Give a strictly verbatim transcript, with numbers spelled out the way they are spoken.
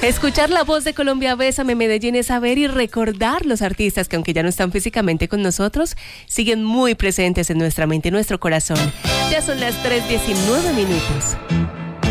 Escuchar la voz de Colombia Bésame Medellín es saber y recordar los artistas que, aunque ya no están físicamente con nosotros, siguen muy presentes en nuestra mente y nuestro corazón. Ya son las tres diecinueve minutos.